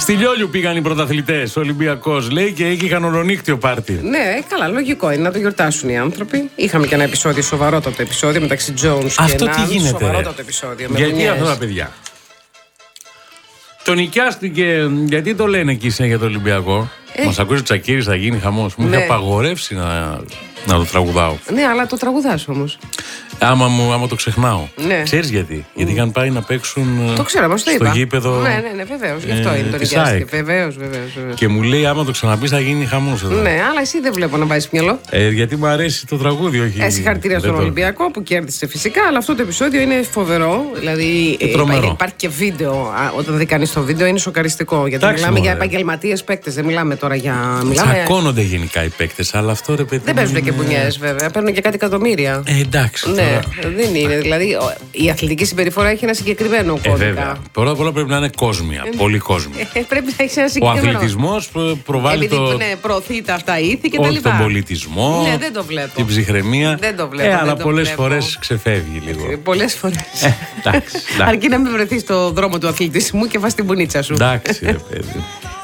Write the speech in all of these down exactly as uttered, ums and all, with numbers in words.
Στη Λιόλιου πήγαν οι πρωταθλητές, Ολυμπιακός λέει, και εκεί είχαν ολονύκτιο πάρτι. Ναι, καλά, λογικό είναι να το γιορτάσουν οι άνθρωποι. Είχαμε και ένα επεισόδιο, σοβαρότατο επεισόδιο μεταξύ Jones αυτό και τι Νάνου. γίνεται, Σοβαρότατο επεισόδιο. Γιατί αυτά τα παιδιά. Το νοικιάστηκε, γιατί το λένε εκεί για το Ολυμπιακό. Ε. Μας ακούσει ο Τσακίρης, θα γίνει χαμός. Μου ναι. είχε απαγορεύσει να, να το τραγουδάω. Ναι, αλλά το τραγουδάς όμως. Άμα, μου, άμα το ξεχνάω. Ναι. Ξέρεις γιατί? Mm. Γιατί είχαν πάει να παίξουν. Το ξέρω, μας το στο είπα. γήπεδο. Ναι, ναι, ναι, βεβαίως. Γι' αυτό ε, είναι το νοικιάστηκε. Βεβαίως, βεβαίως. Και μου λέει, άμα το ξαναπείς, θα γίνει χαμός εδώ. Ναι, αλλά εσύ δεν βλέπω να βάζεις μυαλό. Ε, γιατί μου αρέσει το τραγούδι, όχι. Ε, συγχαρητήρια στον το... Ολυμπιακό που κέρδισε φυσικά, αλλά αυτό το επεισόδιο είναι φοβερό. Δηλαδή ε, τρομερό. Υπάρχει και βίντεο. Όταν δει κανείς το βίντεο είναι σοκαριστικό. Γιατί Τάξη, μιλάμε μωρέ. για επαγγελματίες παίκτες, δεν μιλάμε τώρα για. Μιλάμε... Τσακώνονται γενικά οι παίκτες, αλλά αυτό ρε παιδί. Δεν παίζουν είναι... και μπουνιές βέβαια, παίρνουν και κάτι εκατομμύρια. Ε, εντάξει. Ναι, δεν είναι. Δηλαδή η αθλητική συμπεριφορά έχει ένα συγκεκριμένο κώδικα. Ε, βέβαια. Πρώτα απ' όλα πρέπει να είναι κόσμια. Πολύ κόσμια. Ε, πρέπει να έχει ένα συγκεκριμένο. Ο αθλητισμός προβάλλει. Επειδή, το... ναι, προωθεί τα αυτά ήθη και τα λοιπά. Τον πολιτισμό. Ναι, δεν το βλέπω. Την ψυχραιμία. Δεν το βλέπω. Ε, αλλά πολλές φορές ξεφεύγει λίγο. Πολλές φορές. Ε, εντάξει, εντάξει. Αρκεί να μην βρεθεί στο δρόμο του αθλητισμού και βάζει την μπουνίτσα σου. Εντάξει, ρε παιδί.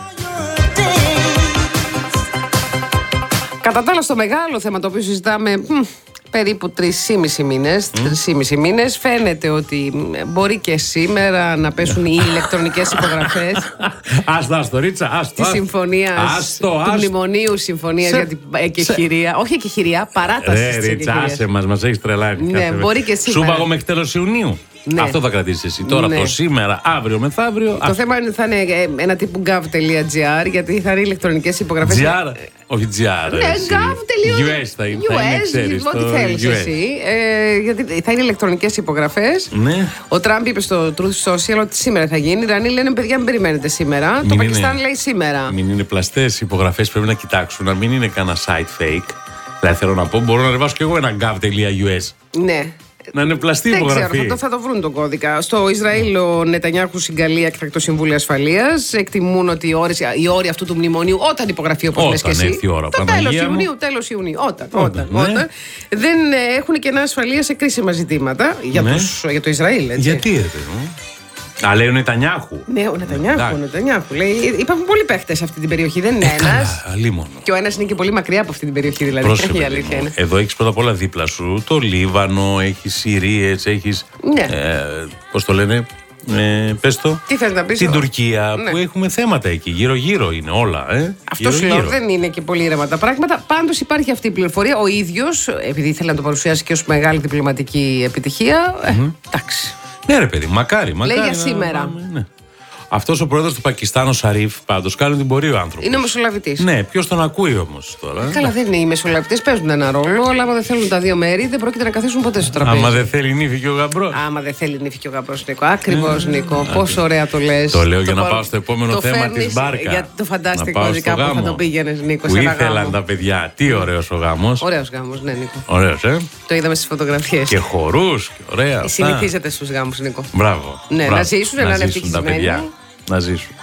Κατά τα άλλα, στο μεγάλο θέμα το οποίο συζητάμε μ, περίπου τρεις και μισή μήνες, mm. τρεις και μισή μήνες, φαίνεται ότι μπορεί και σήμερα να πέσουν οι ηλεκτρονικές υπογραφές. Άστα, άστο, Ρίτσα, άστο. Τη συμφωνία του μνημονίου συμφωνία για την εκεχηρία. Όχι εκεχηρία, παράταση. Ρε, Ρίτσα, άσε μας, μας έχεις τρελάνει. Ναι, μπορεί και σήμερα. Σου είπα εγώ μέχρι τέλος Ιουνίου. Ναι. Αυτό θα κρατήσεις εσύ. Τώρα ναι. από σήμερα, αύριο, μεθαύριο. Το α... θέμα είναι θα είναι ένα τύπου gov.gr, γιατί θα είναι ηλεκτρονικές υπογραφές. Gr, όχι gr. Ναι, gov.gr. γιου ες θα είναι. γιου ες, ό,τι θέλεις εσύ. Ε, γιατί θα είναι ηλεκτρονικές υπογραφές. Ναι. Ο Τραμπ είπε στο Truth Social ότι σήμερα θα γίνει. Οι Ιρανοί λένε παιδιά, μην περιμένετε σήμερα. Μην το Πακιστάν είναι, λέει σήμερα. Μην είναι πλαστές υπογραφές, πρέπει να κοιτάξουν, να μην είναι κανένα site fake. Δηλαδή θέλω να πω, μπορώ να ανεβάσω κι εγώ ένα gov.us. Ναι. Να είναι πλαστή δεν υπογραφή. Ξέρω, θα το, θα το βρουν τον κώδικα. Στο Ισραήλ, ο Νετανιάχου συγκαλεί έκτακτο συμβούλιο ασφαλείας. Εκτιμούν ότι οι όροι, οι όροι αυτού του μνημονίου, όταν υπογραφεί, όπως λες και εσύ. Το τέλος Ιουνίου, τέλος Ιουνίου. Όταν. όταν, όταν, ναι. όταν δεν έχουν κενά ασφαλείας σε κρίσιμα ζητήματα για, ναι. τους, για το Ισραήλ. Έτσι. Γιατί, ρε παιδί. Α, λέει ο Νετανιάχου. Ναι, ο Νετανιάχου. Ο Νετανιάχου. Λέει, υπάρχουν πολλοί παίχτες σε αυτή την περιοχή. Δεν είναι ε, ένας. Και ο ένας είναι και πολύ μακριά από αυτή την περιοχή. Δηλαδή. Πρόσεχε, η αλήθεια είναι. Εδώ έχεις πρώτα απ' όλα δίπλα σου το Λίβανο, έχεις Συρίες, έχεις. Ναι. Ε, πώς το λένε. Ε, πες το. Τι θες να πεις, την Τουρκία, ναι. που έχουμε θέματα εκεί. Γύρω-γύρω είναι όλα. Ε. Αυτό σου λέω, δεν είναι και πολύ ήρεμα τα πράγματα. Πάντως υπάρχει αυτή η πληροφορία. Ο ίδιος, επειδή ήθελε να το παρουσιάσει και ως μεγάλη διπλωματική επιτυχία. Ε, mm-hmm. Εντάξει. Ναι, ρε παιδί, μακάρι, μακάρι. Λέει για σήμερα. Να, ναι. Αυτός ο πρόεδρος του Πακιστάν, ο Σαρίφ, πάντως κάνει την πορεία ο άνθρωπος. Είναι μεσολαβητής. Ναι, ποιος τον ακούει όμως τώρα. Καλά, δεν είναι οι μεσολαβητές, παίζουν ένα ρόλο, αλλά άμα δεν θέλουν τα δύο μέρη, δεν πρόκειται να καθίσουν ποτέ στο τραπέζι. Άμα δεν θέλει νύφη και ο γαμπρός. Άμα δεν θέλει νύφη και ο γαμπρός, Νίκο. Ακριβώς, Νίκο. Πόσο ωραία το λες. Το λέω για να πάω στο επόμενο θέμα της μπάρκα. Για το φαντάστικο δικά που θα το πήγαινες, Νίκο. Που ήθελαν τα παιδιά. Τι ωραίος ο γάμος. Ωραίος γάμος, ναι, Νίκο. Ωραίος, ε. Το είδαμε στις φωτογραφίες. Και χορούς και ωραία. Συνηθίζεται στους γάμους, Νίκο. Μπράβο. Ναι, να ζήσουν, να είναι ευτυχισμένοι. Να ζήσουν.